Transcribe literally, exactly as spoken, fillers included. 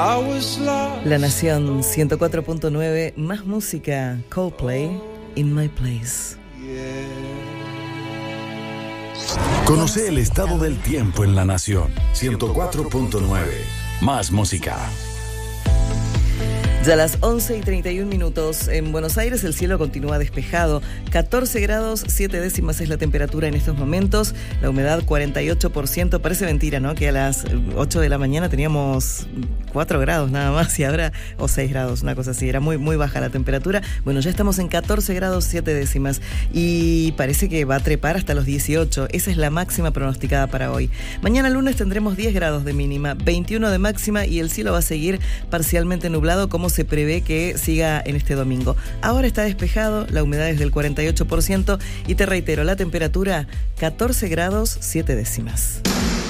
La Nación ciento cuatro punto nueve, más música, Coldplay, In My Place. Conoce el estado del tiempo en La Nación ciento cuatro punto nueve, más música. Ya a las once y treinta y un minutos en Buenos Aires el cielo continúa despejado, catorce grados siete décimas es la temperatura en estos momentos, la humedad cuarenta y ocho por ciento, parece mentira, ¿no? Que a las ocho de la mañana teníamos cuatro grados nada más y ahora, o seis grados, una cosa así, era muy, muy baja la temperatura. Bueno, ya estamos en catorce grados siete décimas y parece que va a trepar hasta los dieciocho, esa es la máxima pronosticada para hoy. Mañana lunes tendremos diez grados de mínima, veintiuno de máxima y el cielo va a seguir parcialmente nublado como se prevé que siga en este domingo. Ahora está despejado, la humedad es del cuarenta y ocho por ciento y te reitero, la temperatura catorce grados siete décimas.